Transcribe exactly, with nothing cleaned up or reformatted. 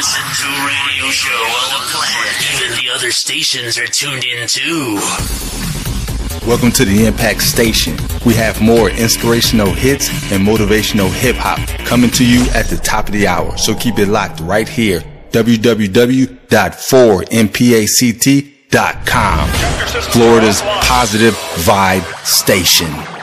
listen to a radio show on the planet. Even the other stations are tuned in too. Welcome to the Impact Station. We have more inspirational hits and motivational hip hop coming to you at the top of the hour. So keep it locked right here. w w w dot four m pact dot com. Florida's positive vibe station.